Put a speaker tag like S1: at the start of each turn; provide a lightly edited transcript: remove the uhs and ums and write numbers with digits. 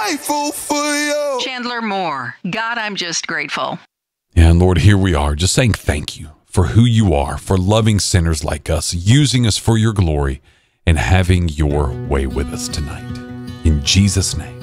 S1: grateful for you.
S2: Chandler Moore. God, I'm just grateful.
S3: And Lord, here we are just saying thank you for who you are, for loving sinners like us, using us for your glory, and having your way with us tonight. In Jesus' name.